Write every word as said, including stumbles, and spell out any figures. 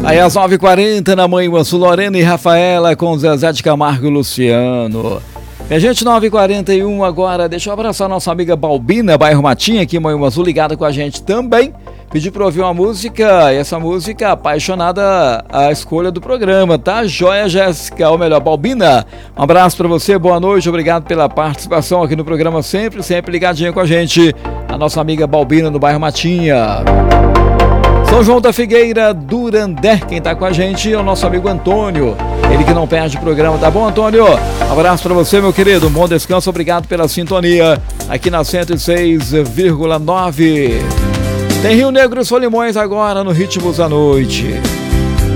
Aí às nove e quarenta na Manhã Manso, Lorena e Rafaela com Zezé de Camargo e Luciano. Minha gente, nove e quarenta e um agora. Deixa eu abraçar a nossa amiga Balbina, bairro Matinha, aqui em Manhã Manso, ligada com a gente também. Pedi pra ouvir uma música, e essa música apaixonada a escolha do programa, tá? Joia Jéssica, ou melhor, Balbina. Um abraço pra você, boa noite, obrigado pela participação aqui no programa, sempre, sempre ligadinha com a gente. A nossa amiga Balbina no bairro Matinha. São João da Figueira, Durandé, quem tá com a gente é o nosso amigo Antônio, ele que não perde o programa, tá bom, Antônio? Um abraço pra você, meu querido, um bom descanso, obrigado pela sintonia aqui na cento e seis vírgula nove. Tem Rio Negro e Solimões agora no Ritmos da Noite.